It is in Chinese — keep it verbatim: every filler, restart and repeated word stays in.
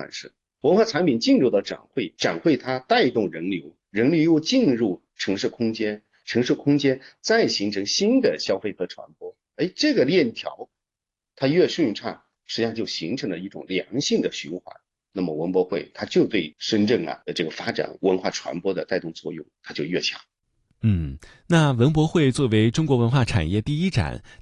展示。文化产品进入到展会，展会它带动人流，人流又进入城市空间，城市空间再形成新的消费和传播。哎，这个链条它越顺畅，实际上就形成了一种良性的循环。那么文博会它就对深圳啊的这个发展文化传播的带动作用，它就越强。 嗯，那文博会作为中国文化产业第一展，